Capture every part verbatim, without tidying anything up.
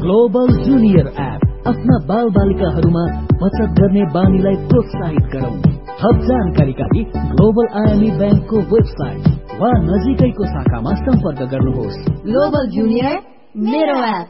Global junior app आफ्ना बाल बालिकाहरूमा बचत गर्ने बानीलाई प्रोत्साहित गरौं। थप जानकारीका लागि ग्लोबल आईएमई बैंकको वेबसाइट वा नजिकैको शाखामा सम्पर्क गर्नुहोस्। ग्लोबल जूनियर मेरो एप।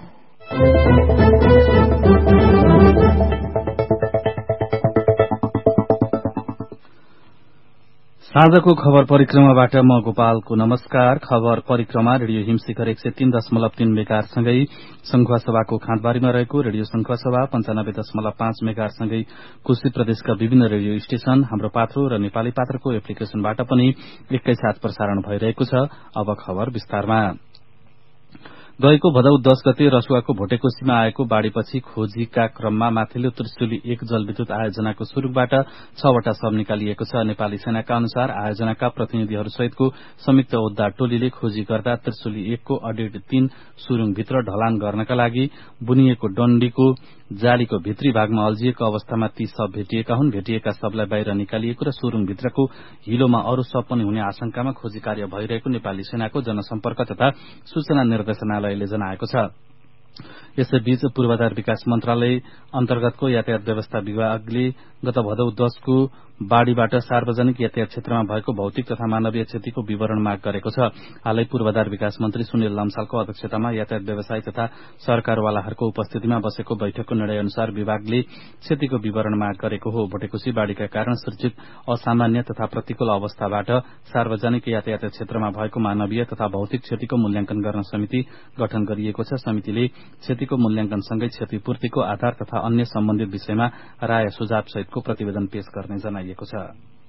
साँझको खबर परिक्रमाबाट म गोपालको नमस्कार। खबर परिक्रमा रेडियो हिमशिखर एक सय तीन दशमलव तीन मेगाहरुसँगै संखुवासभाको खाँदबारीमा रहेको रेडियो संखुवासभा पञ्चानब्बे दशमलव पाँच मेगाहरुसँगै कोशी प्रदेशका विभिन्न रेडियो स्टेशन, हाम्रो पात्रो र नेपाली पात्रको एप्लिकेशनबाट पनि एकैसाथ प्रसारण भइरहेको छ। अब खबर विस्तारमा। गएको भदौ दश गते रसुवाको भोटेकोशीमा आएको बाढ़ीपछि खोजीका क्रममा माथिल्लो त्रिशुली एक जलविद्युत आयोजनाको सुरुङबाट छवटा शव निकालिएको छ। नेपाली सेनाका अनुसार आयोजनाका प्रतिनिधिहरू सहितको संयुक्त उद्धार टोलीले खोजी गर्दा त्रिशुली एकको अडेड तीन सुरुङभित्र ढलान गर्नका लागि बुनिएको डण्डीको जालीको भित्री भागमा अल्झिएको अवस्थामा ती शव भेटिएका हुन्। भेटिएका शवलाई बाहिर निकालिएको र सुरुङभित्रको हिलोमा अरू शव पनि हुने आशंकामा खोजी कार्य भइरहेको नेपाली सेनाको जनसम्पर्क तथा सूचना निर्देशनालयले जनाएको छ। यसैबीच पूर्वाधार विकास मन्त्रालय अन्तर्गतको यातायात व्यवस्था विभागले गत भदौ दशको बाढ़ीबाट सार्वजनिक यातायात क्षेत्रमा भएको भौतिक तथा मानवीय क्षतिको विवरण माग गरेको छ। हालै पूर्वाधार विकास मन्त्री सुनिल लम्सालको अध्यक्षतामा यातायात व्यवसायी तथा सरकारवालाहरूको उपस्थितिमा बसेको बैठकको निर्णय अनुसार विभागले क्षतिको विवरण माग गरेको हो। भोटेकोशी बाढ़ीका कारण सृजित असामान्य तथा प्रतिकूल अवस्थाबाट सार्वजनिक यातायात क्षेत्रमा भएको मानवीय तथा भौतिक क्षतिको मूल्याङ्कन गर्न समिति गठन गरिएको छ। समितिले क्षतिको मूल्याङ्कनसँगै क्षतिपूर्तिको आधार तथा अन्य सम्बन्धित विषयमा राय सुझाव सहितको प्रतिवेदन पेश गर्ने जनाइएको छ।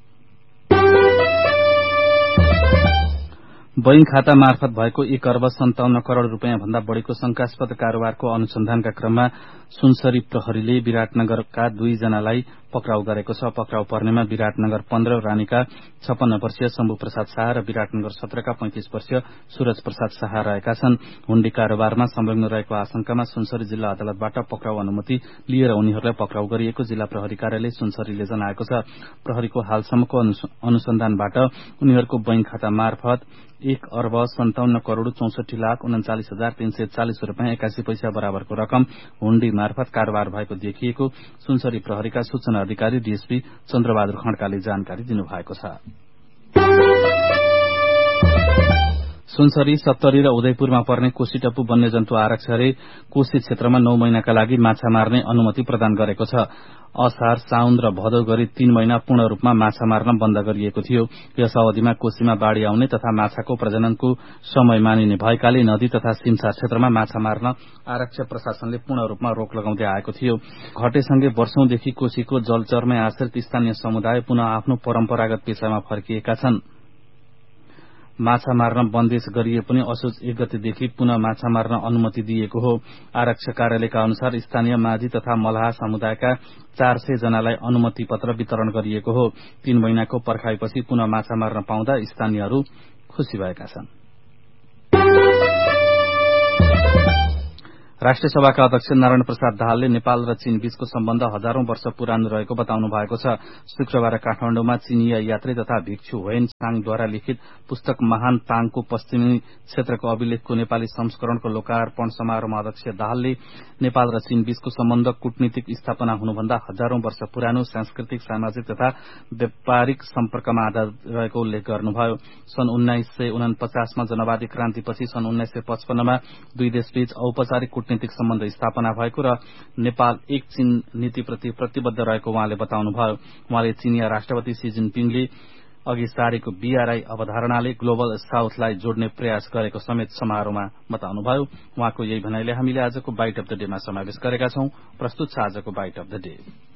बैंक खाता मार्फत भएको एक अर्ब सन्ताउन्न करोड़ रूपियाँ भन्दा बढ़ीको शंकास्पद कारोबारको अनुसन्धानका क्रममा सुनसरी प्रहरीले विराटनगरका दुईजनालाई पक्राउ गरेको छ। पक्राउ पर्नेमा विराटनगर पन्ध्र रानीका छप्पन्न वर्षीय शम्भु प्रसाद शाह र विराटनगर सत्रका पैंतिस वर्षीय सूरज प्रसाद शाह रहेका छन्। हुण्डी कारोबारमा संलग्न रहेको आशंकामा सुनसरी जिल्ला अदालतबाट पक्राउ अनुमति लिएर उनीहरूलाई पक्राउ गरिएको जिल्ला प्रहरी कार्यालय सुनसरीले जनाएको छ। प्रहरीको हालसम्मको अनुसन्धानबाट उनीहरूको बैंक खाता मार्फत एक अर्ब सन्ताउन्न करोड़ चौसठी लाख उन्चालिस हजार तीन सय चालिस रूपियाँ एकासी पैसा बराबरको रकम हुण्डी मार्फत कारोबार भएको देखिएको सुनसरी प्रहरीका सूचना अधिकारी डीएसपी चन्द्रबहादुर खड्काले जानकारी दिनुभएको छ। सुनसरी, सप्तरी र उदयपुरमा पर्ने कोशीटप्पु वन्यजन्तु आरक्षले कोशी क्षेत्रमा नौ महिनाका लागि माछा मार्ने अनुमति प्रदान गरेको छ। असार, साउन र भदौ गरी तीन महिना पूर्ण रूपमा माछा मार्न बन्द गरिएको थियो। यस अवधिमा कोशीमा बाढ़ी आउने तथा माछाको प्रजननको समय मानिने भएकाले नदी तथा सिमसार क्षेत्रमा माछा मार्न आरक्ष प्रशासनले पूर्ण रूपमा रोक लगाउँदै आएको थियो। घटेसँगै वर्षौंदेखि कोशीको जलचरमै आश्रित स्थानीय समुदाय पुनः आफ्नो परम्परागत पेशामा फर्किएका छन्। माछा मार्न बन्देज गरिए पनि असोज एक गतेदेखि पुनः माछा मार्न अनुमति दिएको हो। आरक्षक कार्यालयका अनुसार स्थानीय माझी तथा मलाहा समुदायका चार सय जनालाई अनुमति पत्र वितरण गरिएको हो। तीन महिनाको पर्खाइपछि पुनः माछा मार्न पाउँदा स्थानीयहरू खुशी भएका छन्। राष्ट्रिय सभाका अध्यक्ष नारायण प्रसाद दाहालले नेपाल र चीन बीचको सम्बन्ध हजारौं वर्ष पुरानो रहेको बताउनु भएको छ। शुक्रबार काठमाडौँमा चीनिया यात्री तथा भिक्षु वेन चाङद्वारा लिखित पुस्तक महान ताङको पश्चिमी क्षेत्रको अभिलेखको नेपाली संस्करणको लोकार्पण समारोहमा अध्यक्ष दाहालले नेपाल र चीन बीचको सम्बन्ध कूटनीतिक स्थापना हुनुभन्दा हजारौं वर्ष पुरानो सांस्कृतिक, सामाजिक तथा व्यापारिक सम्पर्कमा आधारित रहेको उल्लेख गर्नुभयो। सन् उन्नाइस सय उनपचासमा जनवादी क्रान्तिपछि सन् उन्नाइस सय पचपन्नमा दुई देशबीच औपचारिक कूटनीतिक सम्बन्ध स्थापना भएको र नेपाल एक चीन नीतिप्रति प्रतिबद्ध रहेको उहाँले बताउनुभयो। उहाँले चीनिया राष्ट्रपति सी जिनपिङले अघि सारेको बीआरआई अवधारणाले ग्लोबल साउथलाई जोड्ने प्रयास गरेको समेत समारोहमा बताउनुभयो। उहाँको यही भनाइले हामीले आजको बाइट अफ द डेमा समावेश गरेका छौं। प्रस्तुत छ आजको बाइट अफ द डे।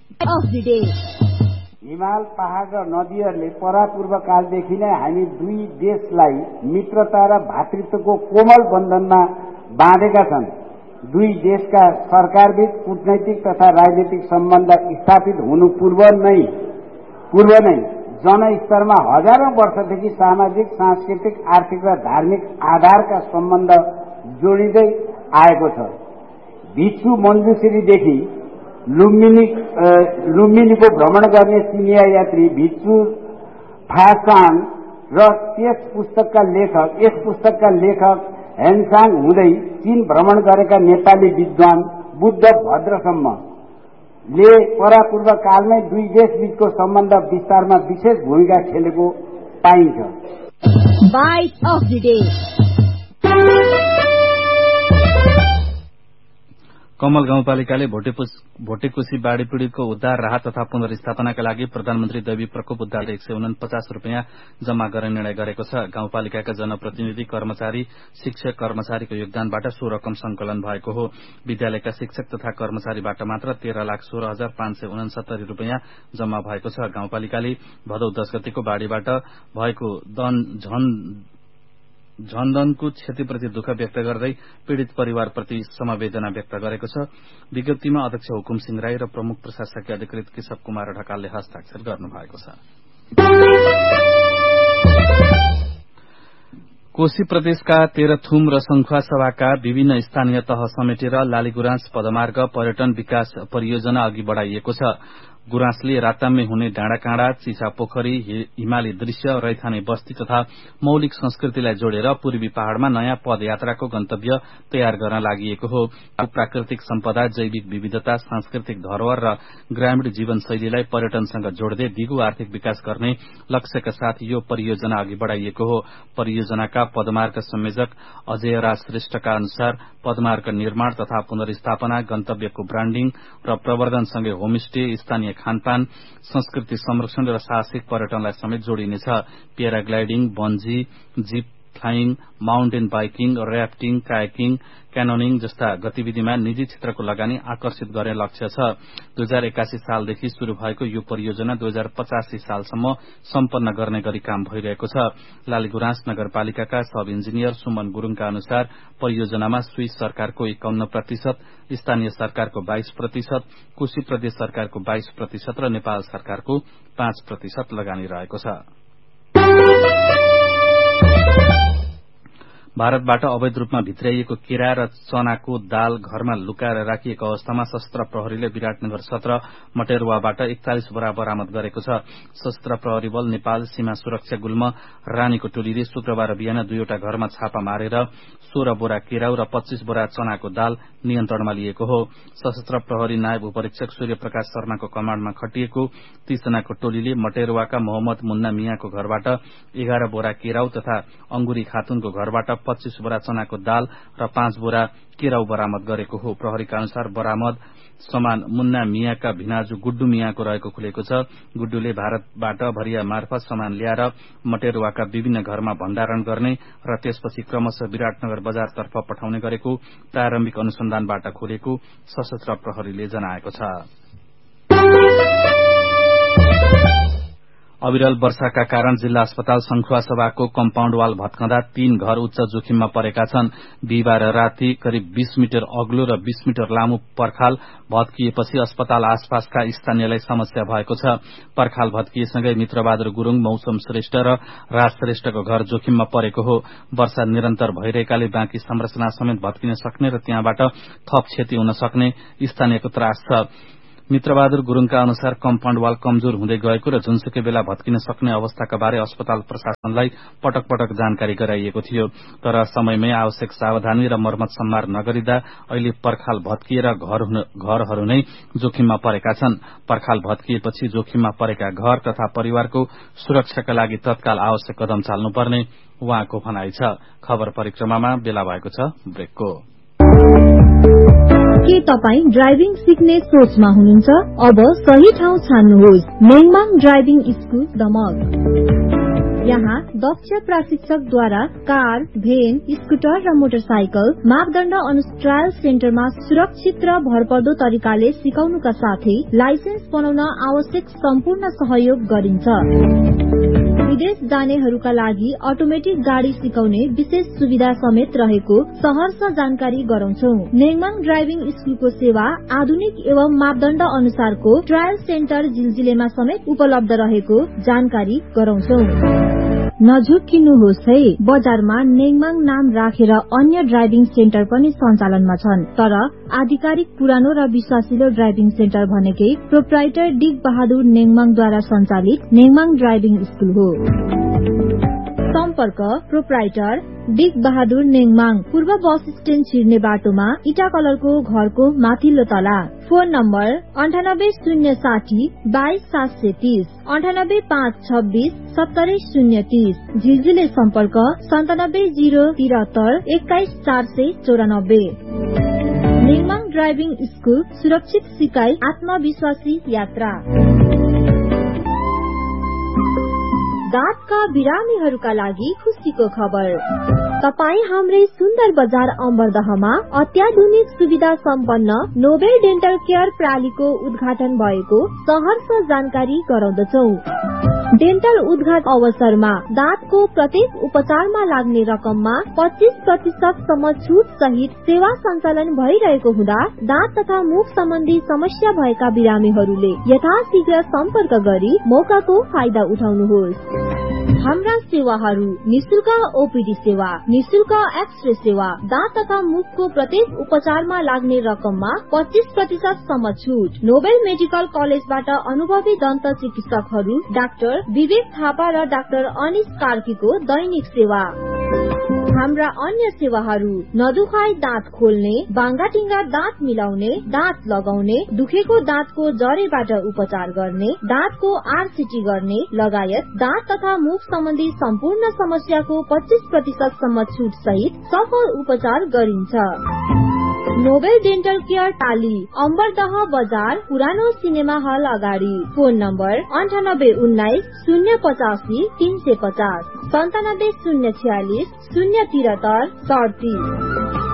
हिमाल, पहाड़ र नदीहरूले परापूर्व कालदेखि नै हामी दुई देशलाई मित्रता र भातृत्वको कोमल बन्धनमा बाँधेका छन्। दुई देशका सरकारबीच कूटनैतिक तथा राजनीतिक सम्बन्ध स्थापित हुनु पूर्व नै पूर्व नै जनस्तरमा हजारौं वर्षदेखि सामाजिक, सांस्कृतिक, आर्थिक र धार्मिक आधारका सम्बन्ध जोडिँदै आएको छ। भिक्षु मञ्जुश्रीदेखि लुम्बिनी लुम्बिनीको भ्रमण गर्ने चिनिया यात्री भिक्षु फासान र त्यस पुस्तकका लेखक यस पुस्तकका लेखक हेनसाङ हुँदै चीन भ्रमण गरेका नेपाली विद्वान बुद्ध भद्रसम्मले परापूर्व कालमै दुई देश बीचको सम्बन्ध विस्तारमा विशेष भूमिका खेलेको पाइन्छ। Bite of the day. कमल गाउँपालिकाले भोटेकोशी बाढ़ी पीड़ितको उद्धार, राहत तथा पुनर्स्थापनाका लागि प्रधानमन्त्री दैवी प्रकोप उद्धार एक सय उनपचास रूपियाँ जम्मा गर्ने निर्णय गरेको छ। गाउँपालिकाका जनप्रतिनिधि, कर्मचारी, शिक्षक कर्मचारीको योगदानबाट सो रकम संकलन भएको हो। विद्यालयका शिक्षक तथा कर्मचारीबाट मात्र तेह्र लाख सोह्र हजार पाँच सय उनसत्तरी रूपियाँ जम्मा भएको छ। गाउँपालिकाले भदौ दश गतिको बाढ़ीबाट भएको झन झनधनको क्षतिप्रति दुःख व्यक्त गर्दै पीड़ित परिवारप्रति समवेदना व्यक्त गरेको छ। विज्ञप्तिमा अध्यक्ष हुकुम सिंह राई र प्रमुख प्रशासकीय अधिकृत केशव कुमार ढकालले हस्ताक्षर गर्नुभएको छ। कोशी प्रदेशका तेह्रथुम र संखुवासभाका विभिन्न स्थानीय तह समेटेर लालीगुराँस पदमार्ग पर्यटन विकास परियोजना अघि बढ़ाइएको छ। गुराँसले राताममै हुने डाँडाकाँडा, चिसा पोखरी, हिमाली दृश्य, रैथाने बस्ती तथा मौलिक संस्कृतिलाई जोडेर पूर्वी पहाड़मा नयाँ पदयात्राको गन्तव्य तयार गर्न लागि हो। प्राकृतिक सम्पदा, जैविक विविधता, सांस्कृतिक धरोहर र ग्रामीण जीवनशैलीलाई पर्यटनसँग जोड्दै दिगो आर्थिक विकास गर्ने लक्ष्यका साथ यो परियोजना अघि बढ़ाइएको हो। परियोजनाका पदमार्ग संयोजक अजय राज श्रेष्ठका अनुसार पदमार्ग निर्माण तथा पुनर्स्थापना, गन्तव्यको ब्रान्डिङ र प्रवर्धनसँगै होमस्टे, स्थानीय खानपान, संस्कृति संरक्षण र साहसिक पर्यटनलाई समेत जोडिनेछ। Paragliding, bungee, jeep flying, mountain biking, rafting, kayaking, canyoning जस्ता गतिविधिमा निजी क्षेत्रको लगानी आकर्षित गर्ने लक्ष्य छ। दुई हजार एकासी सालदेखि शुरू भएको यो परियोजना दुई हजार पचासी सालसम्म सम्पन्न गर्ने गरी काम भइरहेको छ। लालीगुराँस नगरपालिकाका सब इन्जिनियर सुमन गुरूङका अनुसार परियोजनामा स्वीस सरकारको एकाउन्न प्रतिशत, स्थानीय सरकारको बाइस प्रतिशत, कोशी प्रदेश सरकारको बाइस प्रतिशत र नेपाल सरकारको पाँच प्रतिशत लगानी रहेको छ। भारतबाट अवैध रूपमा भित्राइएको केरा र चनाको दाल घरमा लुकाएर राखिएको अवस्थामा सशस्त्र प्रहरीले विराटनगर सत्र मटेरुवाबाट एकचालिस बोरा बरामद गरेको छ। सशस्त्र प्रहरी बल नेपाल सीमा सुरक्षा गुल्म रानीको टोलीले शुक्रबार बिहान दुईवटा घरमा छापा मारेर सोह्र बोरा केराउ र पच्चीस बोरा चनाको दाल नियन्त्रणमा लिएको हो। सशस्त्र प्रहरी नायब उपरीक्षक सूर्य प्रकाश शर्माको कमाण्डमा खटिएको तीस जनाको टोलीले मटेरुवाका मोहम्मद मुन्ना मियाको घरबाट एघार बोरा केराउ तथा अंगुरी खातुनको घरबाट पच्चीस बोरा चनाको दाल र पाँच बोरा केराउ बरामद गरेको हो। प्रहरीका अनुसार बरामद सामान मुन्ना मियाका भिनाजु गुड्डु मियाको रहेको खुलेको छ। गुड्डुले भारतबाट भरिया मार्फत सामान ल्याएर मटेरुवाका विभिन्न घरमा भण्डारण गर्ने र त्यसपछि क्रमशः विराटनगर बजारतर्फ पठाउने गरेको प्रारम्भिक अनुसन्धानबाट खुलेको सशस्त्र प्रहरीले जनाएको छ। अविरल वर्षाका कारण जिल्ला अस्पताल संखुवासभाको कम्पाउण्ड वाल भत्कँदा तीन घर उच्च जोखिममा परेका छन्। बिहिबार राति करिब बीस मिटर अग्लो र बीस मिटर लामो पर्खाल भत्किएपछि अस्पताल आसपासका स्थानीयलाई समस्या भएको छ। पर्खाल भत्किएसँगै मित्रबहादुर गुरूङ, मौसम श्रेष्ठ र राज श्रेष्ठको घर जोखिममा परेको हो। वर्षा निरन्तर भइरहेकाले बाँकी संरचना समेत भत्किन सक्ने र त्यहाँबाट थप क्षति हुन सक्ने स्थानीयको त्रास छ। मित्रबहादुर गुरूङका अनुसार कम्पाउण्ड वाल कमजोर हुँदै गएको र जुनसुकै बेला भत्किन सक्ने अवस्थाका बारे अस्पताल प्रशासनलाई पटक पटक जानकारी गराइएको थियो, तर समयमै आवश्यक सावधानी र मर्मत सम्मार नगरिँदा अहिले पर्खाल भत्किएर घरहरू नै जोखिममा परेका छन्। पर्खाल भत्किएपछि जोखिममा परेका घर तथा परिवारको सुरक्षाका लागि तत्काल आवश्यक कदम चाल्नुपर्ने उहाँको भनाइ छ। खबर परिक्रमामा बेला भएको छ ब्रेकको। के तपाईँ ड्राइभिङ सिक्ने सोचमा हुनुहुन्छ? अब सही ठाउँ छान्नुहोस्। नेङमाङ ड्राइभिङ स्कुल दमक। यहाँ दक्ष प्रशिक्षकद्वारा कार, भेन, स्कुटर र मोटरसाइकल मापदण्ड अनुसार ट्रायल सेन्टरमा सुरक्षित र भरपर्दो तरिकाले सिकाउनुका साथै लाइसेन्स बनाउन आवश्यक सम्पूर्ण सहयोग गरिन्छ। विदेश जानेहरूका लागि अटोमेटिक गाड़ी सिकाउने विशेष सुविधा समेत रहेको सहर्ष जानकारी गराउँछौ। नेङमाङ ड्राइभिङ स्कुलको सेवा आधुनिक एवं मापदण्ड अनुसारको ट्रायल सेन्टर जिलजिलेमा समेत उपलब्ध रहेको जानकारी गराउँछौ। नझुक्किनुहोस् है, बजारमा नेङमाङ नाम राखेर अन्य ड्राइभिङ सेन्टर पनि सञ्चालनमा छन्, तर आधिकारिक पुरानो र विश्वासिलो ड्राइभिङ सेन्टर भनेकै प्रोप्राइटर डिग बहादुर नेङमाङद्वारा सञ्चालित नेङमाङ ड्राइभिङ स्कुल हो। सम्पर्क प्रोप्राइटर डिक बहादुर नेङमाङ, पूर्व बस स्ट्यान्ड छिर्ने बाटोमा इटा कलरको घरको माथिल्लो तला। फोन नम्बर अन्ठानब्बे शून्य साठी बाइस सात सय तीस, अन्ठानब्बे पाँच छब्बीस सत्तरी शून्य तीस। झिलझिले सम्पर्क सन्तानब्बे जिरो तिहत्तर एक्काइस चार सय चौरानब्बे। नेङमाङ ड्राइभिङ स्कुल, सुरक्षित सिकाइ, आत्मविश्वासी यात्रा। दाँतका बिरामीहरूका लागि खुसीको खबर। तपाईँ हाम्रै सुन्दर बजार अम्बरदहमा अत्याधुनिक सुविधा सम्पन्न नोबेल डेन्टल केयर प्रणालीको उद्घाटन भएको सहर्ष जानकारी गराउँदछौ। डेन्टल उद्घाटन अवसरमा दाँतको प्रत्येक उपचारमा लाग्ने रकममा पच्चीस प्रतिशत सम्म छुट सहित सेवा सञ्चालन भइरहेको हुँदा दाँत तथा मुख सम्बन्धी समस्या भएका बिरामीहरूले यथाशीघ्र सम्पर्क गरी मौकाको फाइदा उठाउनुहोस्। हाम्रा सेवाहरू निशुल्क ओपीडी सेवा, निशुल्क एक्सरे सेवा, दाँत तथा मुखको प्रत्येक उपचारमा लाग्ने रकममा पच्चीस प्रतिशत सम्म छुट। नोबेल मेडिकल कलेजबाट अनुभवी दन्त चिकित्सकहरू डाक्टर विवेक थापा र डाक्टर अनिश कार्कीको दैनिक सेवा। हाम्रा अन्य सेवाहरू नदुखाई दाँत खोल्ने, बाङ्गाटिङ्गा दाँत मिलाउने, दाँत लगाउने, दुखेको दाँतको जरेबाट उपचार गर्ने, दाँतको आरसीटी गर्ने लगायत दाँत तथा मुख सम्बन्धी सम्पूर्ण समस्याको पच्चीस प्रतिशत सम्म छुट सहित सफल उपचार गरिन्छ। नोबेल डेन्टल केयर टाली, अम्बरदह बजार, पुरानो सिनेमा हल अगाडि। फोन नम्बर अन्ठानब्बे उन्नाइस शून्य पचासी तीन सय पचास, सन्तानब्बे शून्य छयालिस शून्य तिहत्तर सडतिस।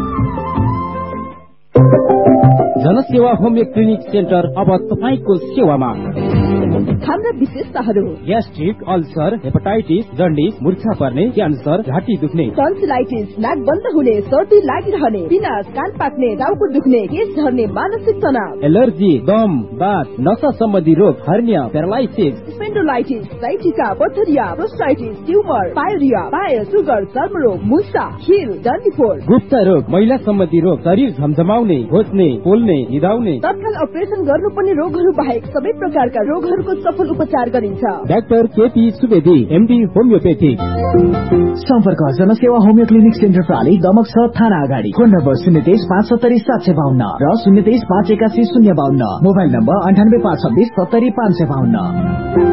जनसेवा होमियो क्लिनिक सेन्टर अब तपाईको सेवामा। हाम्रा विशेषताहरू: ग्यास्ट्रिक, अल्सर, हेपाटाइटिस, जन्डिस, मूर्छा पर्ने, क्यान्सर, घाँटी दुख्ने, टन्सिलाइटिस, नाक बन्द हुने, सर्दी लागिरहने, पिनास, कान पाक्ने, टाउको दुख्ने, केश झर्ने, मानसिक तनाव, एलर्जी, दम, बात, नसा सम्बन्धी रोग, hernia, paralysis, स्पेन्डोलाइटिस, sciatica, Pathariya, प्रोस्टाइटिस, tumour, pyorrhoea, पायल, सुगर, चर्मरोग, मुसा, खिल, डन्डीफोर, गुप्त रोग, महिला सम्बन्धी रोग, शरीर झमझमाउने, घोच्ने, पोल्ने, निदाउने, तत्काल अपरेसन गर्नुपर्ने रोगहरू बाहेक सबै प्रकारका रोगहरूको सफल उपचार गरिन्छ। Doctor KP Subedi, MD homeopathic. सम्पर्क जनसेवा होमियो क्लिनिक सेन्टर प्राली, दमक छ थाना अगाडि। फोन नम्बर शून्य तेइस पाँच सत्तरी सात सय बाहन्न र शून्य तेइस पाँच एकासी शून्य बाहन्न। मोबाइल नम्बर अन्ठानब्बे पाँच छब्बिस सत्तरी पाँच सय बाहन्न।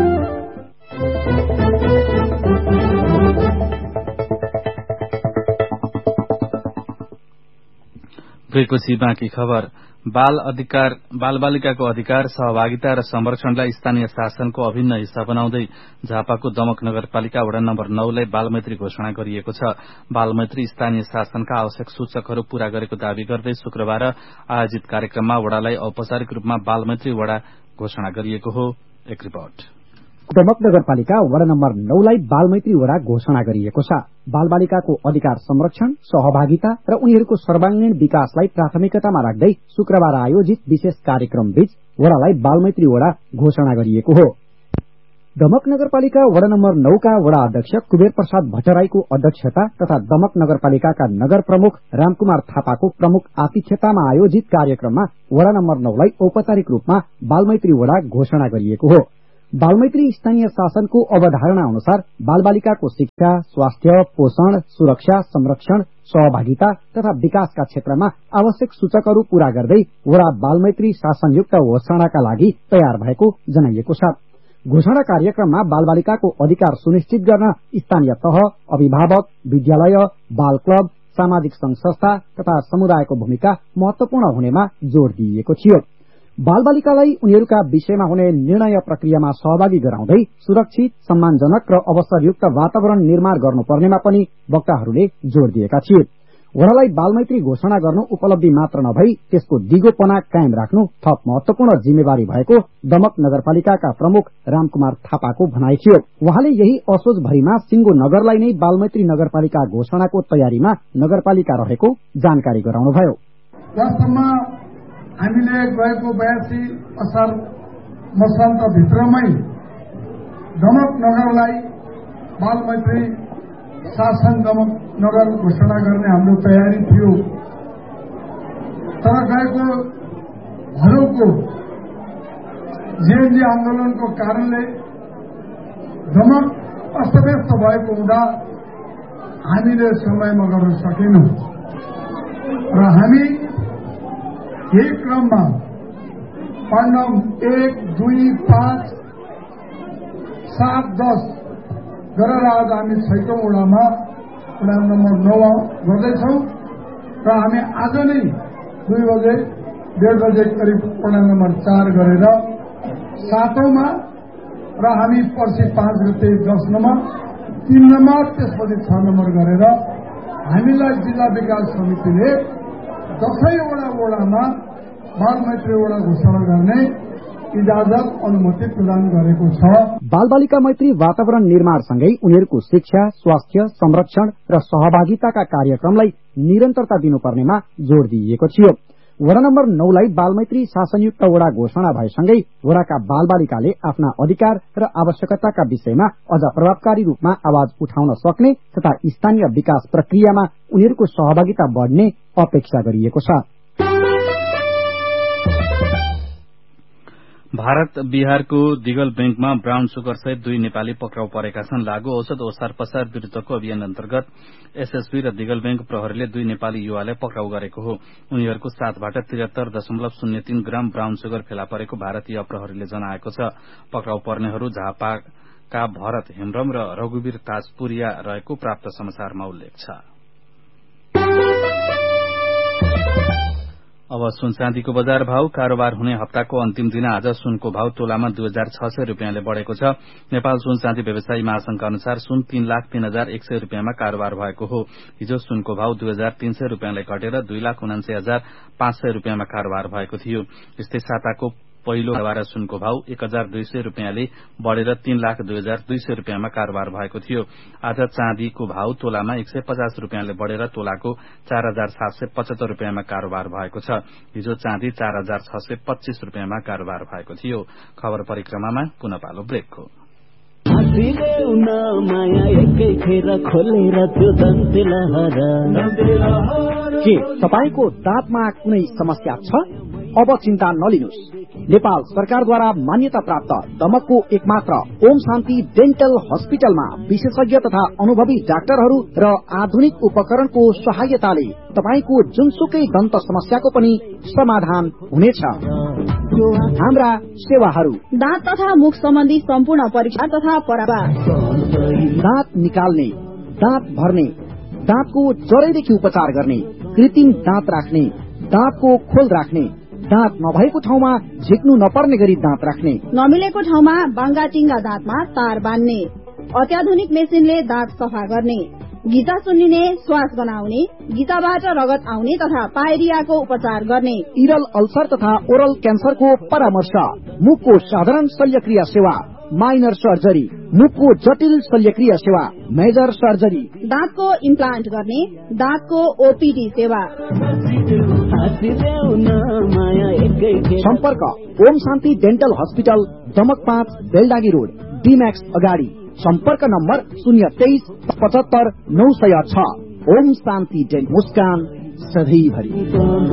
पछि बाँकी खबर। बाल अधिकार बाल बालिकाको अधिकार, सहभागिता र संरक्षणलाई स्थानीय शासनको अभिन्न हिस्सा बनाउँदै झापाको दमक नगरपालिका वडा नम्बर नौलाई बालमैत्री घोषणा गरिएको छ। बालमैत्री स्थानीय शासनका आवश्यक सूचकहरू पूरा गरेको दावी गर्दै शुक्रबार आयोजित कार्यक्रममा वडालाई औपचारिक रूपमा बालमैत्री वडा घोषणा गरिएको हो। एक रिपोर्ट। दमक नगरपालिका वडा नम्बर नौलाई बालमैत्री वडा घोषणा गरिएको छ। बालबालिकाको अधिकार संरक्षण, सहभागिता र उनीहरूको सर्वाङ्गीण विकासलाई प्राथमिकतामा राख्दै शुक्रबार आयोजित विशेष कार्यक्रम बीच वडालाई बालमैत्री वडा घोषणा गरिएको हो। दमक नगरपालिका वडा नम्बर नौका वडा अध्यक्ष कुबेर प्रसाद भट्टराईको अध्यक्षता तथा दमक नगरपालिकाका नगर प्रमुख रामकुमार थापाको प्रमुख आतिथ्यतामा आयोजित कार्यक्रममा वडा नम्बर नौलाई औपचारिक रूपमा बालमैत्री वडा घोषणा गरिएको हो। बालमैत्री स्थानीय शासनको अवधारणा अनुसार बालबालिकाको शिक्षा, स्वास्थ्य, पोषण, सुरक्षा, संरक्षण, सहभागिता तथा विकासका क्षेत्रमा आवश्यक सूचकहरू पूरा गर्दै वडा बालमैत्री शासनयुक्त घोषणाका लागि तयार भएको जनाइएको छ। घोषणा कार्यक्रममा बालबालिकाको अधिकार सुनिश्चित गर्न स्थानीय तह, अभिभावक, विद्यालय, बाल क्लब, सामाजिक संघ संस्था तथा समुदायको भूमिका महत्वपूर्ण हुनेमा जोड़ दिइएको थियो। बालबालिकालाई उनीहरूका विषयमा हुने निर्णय प्रक्रियामा सहभागी गराउँदै सुरक्षित, सम्मानजनक र अवसरयुक्त वातावरण निर्माण गर्नुपर्नेमा पनि वक्ताहरूले जोड़ दिएका थिए। वडालाई बालमैत्री घोषणा गर्नु उपलब्धि मात्र नभई त्यसको दिगोपना कायम राख्नु थप महत्वपूर्ण जिम्मेवारी भएको दमक नगरपालिकाका प्रमुख रामकुमार थापाको भनाइ थियो। उहाँले यही असोज भरिमा सिंगो नगरलाई नै बालमैत्री नगरपालिका घोषणाको तयारीमा नगरपालिका रहेको जानकारी गराउनुभयो। हामीले गएको बयासी असार मसान्तभित्रमै दमक नगरलाई बालमैत्री शासन दमक नगर घोषणा गर्ने हाम्रो तयारी थियो। तर गएको भदौको जेएनजी आन्दोलनको कारणले दमक अस्तव्यस्त भएको हुँदा हामीले समयमा गर्न सकेनौं र हामी यही क्रममा पाण्डव एक दुई पाँच सात दस गरेर आज हामी छैटौं वडामा वडा नम्बर नौ गर्दैछौं र हामी आज नै दुई बजे डेढ बजे करिब वडा नम्बर चार गरेर सातौंमा र हामी पर्सि पाँच गते दस नम्बर तीन नम्बर त्यसपछि छ नम्बर गरेर हामीलाई जिल्ला विकास समितिले दसैँवटा वडामा बाल मैत्री वडा घोषणा गर्ने इजाजत अनुमति प्रदान गरेको छ। बाल बालिका मैत्री वातावरण निर्माणसँगै उनीहरूको शिक्षा, स्वास्थ्य, संरक्षण र सहभागिताका कार्यक्रमलाई निरन्तरता दिनुपर्नेमा जोड़ दिइएको थियो। वडा नम्बर नौलाई बालमैत्री शासनयुक्त वडा घोषणा भएसँगै वडाका बाल बालिकाले आफ्ना अधिकार र आवश्यकताका विषयमा अझ प्रभावकारी रूपमा आवाज उठाउन सक्ने तथा स्थानीय विकास प्रक्रियामा उनीहरूको सहभागिता बढ्ने अपेक्षा गरिएको छ। भारत बिहारको दिगल बैंकमा ब्राउन सुगर सहित दुई नेपाली पक्राउ परेका छन्। लागू औषध ओसार पसार विरूद्धको अभियान अन्तर्गत एसएसबी र दिगल बैंक प्रहरीले दुई नेपाली युवालाई पक्राउ गरेको हो। उनीहरूको साथबाट त्रिहत्तर दशमलव शून्य तीन ग्राम ब्राउन सुगर फेला परेको भारतीय प्रहरीले जनाएको छ। पक्राउ पर्नेहरू झापाका भरत हेम्ब्रम र रघुवीर ताजपुरिया रहेको प्राप्त समाचारमा उल्लेख छ। अब सुन चाँदीको बजार भाव। कारोबार हुने हप्ताको अन्तिम दिन आज सुनको भाव तोलामा दुई हजार छ सय रूपियाँले बढ़ेको छ। नेपाल सुन चाँदी व्यवसायी महासंघका अनुसार सुन तीन लाख तीन हजार एक सय रूपियाँमा कारोबार भएको हो। हिजो सुनको भाव दुई हजार तीन सय रूपियाँले घटेर दुई लाख उनान्सय हजार पाँच सय रूपियाँमा कारोबार भएको थियो। यस्तै साताको पहिलो कारोबार सुनको भाव एक हजार दुई सय रूपियाँले बढ़ेर तीन लाख दुई हजार दुई सय रूपियाँमा कारोबार भएको थियो। आज चाँदीको भाव तोलामा एक सय पचास रूपियाँले बढ़ेर तोलाको चार हजार सात सय पचहत्तर रूपियाँमा कारोबार भएको छ। हिजो चाँदी चार हजार छ सय पच्चीस रूपियाँमा कारोबार भएको थियो। खबर परिक्रमामा पुनः पालो ब्रेकको। के तपाईको दाँतमा कुनै समस्या छ? अब चिन्ता नलिनुस्। नेपाल सरकारद्वारा मान्यता प्राप्त दमकको एकमात्र ओम शान्ति डेन्टल हस्पिटलमा विशेषज्ञ तथा अनुभवी डाक्टरहरू र आधुनिक उपकरणको सहायताले तपाईको जुनसुकै दन्त समस्याको पनि समाधान हुनेछ। हाम्रा सेवाहरू दाँत तथा मुख सम्बन्धी सम्पूर्ण परीक्षा तथा परामर्श, दाँत निकाल्ने, दाँत भर्ने, दाँतको जरैदेखि उपचार गर्ने, कृत्रिम दाँत राख्ने, दाँतको खोल राख्ने, दाँत नभएको ठाउँमा झिक्नु नपर्ने गरी दाँत राख्ने, नमिलेको ठाउँमा बाङ्गाटिङ्गा दाँतमा तार बान्ने, अत्याधुनिक मेसिनले दाँत सफा गर्ने, गीता सुन्निने, श्वास बनाउने, गीताबाट रगत आउने तथा पायरियाको उपचार गर्ने, इरल अल्सर तथा ओरल क्यान्सरको परामर्श, मुखको साधारण शल्यक्रिया सेवा, माइनर सर्जरी, मुखको जटिल शल्यक्रिया सेवा, मेजर सर्जरी, दाँतको इम्प्लान्ट गर्ने, दाँतको ओपीडी सेवा। सम्पर्क ओम शान्ति डेन्टल हस्पिटल, दमक पाँच, बेलडागी रोड, डीमैक्स अगाडि। सम्पर्क नम्बर शून्य तेइस पचहत्तर नौ सय छ। ओम शान्ति डेन्टल, मुस्कान सधैँभरि।